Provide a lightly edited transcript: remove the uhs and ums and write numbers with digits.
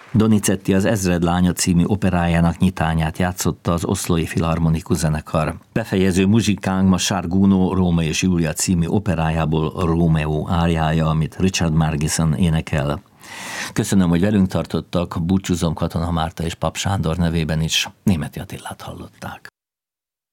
Donizetti az Ezredlánya című operájának nyitányát játszotta az Oszlói Filharmonikus Zenekar. Befejező muzsikánk ma Charles Gounod Róma és Júlia című operájából Rómeó áriája, amit Richard Margison énekel. Köszönöm, hogy velünk tartottak, búcsúzom Katona Márta és Pap Sándor nevében is. Németi Attilát hallották.